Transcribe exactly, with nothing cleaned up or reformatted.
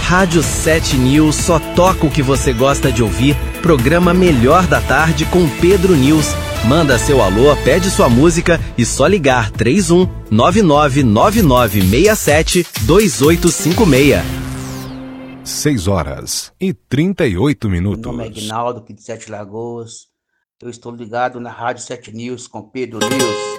Rádio sete News só toca o que você gosta de ouvir. Programa Melhor da Tarde com Pedro News. Manda seu alô, pede sua música e só ligar três um nove nove nove nove seis sete dois oito cinco seis. seis horas e trinta e oito minutos. Meu nome é Aguinaldo, aqui de Sete Lagoas. Eu estou ligado na Rádio sete News com Pedro News.